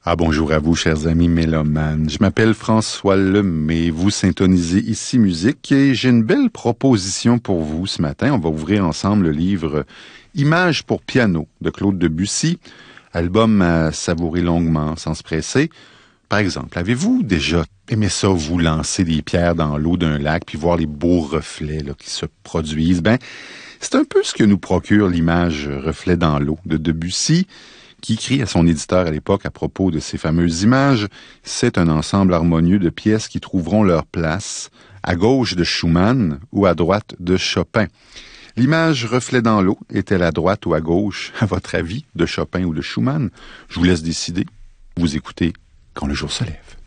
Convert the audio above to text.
Ah, bonjour à vous, chers amis mélomanes. Je m'appelle François Lemay. Vous syntonisez ici musique et j'ai une belle proposition pour vous ce matin. On va ouvrir ensemble le livre Images pour piano de Claude Debussy, album à savourer longuement, sans se presser. Par exemple, avez-vous déjà aimé ça, vous lancer des pierres dans l'eau d'un lac puis voir les beaux reflets là, qui se produisent? C'est un peu ce que nous procure l'image Reflet dans l'eau de Debussy, qui écrit à son éditeur à l'époque à propos de ces fameuses images. C'est un ensemble harmonieux de pièces qui trouveront leur place à gauche de Schumann ou à droite de Chopin. L'image Reflet dans l'eau est-elle à droite ou à gauche, à votre avis, de Chopin ou de Schumann? Je vous laisse décider. Vous écoutez Quand le jour se lève.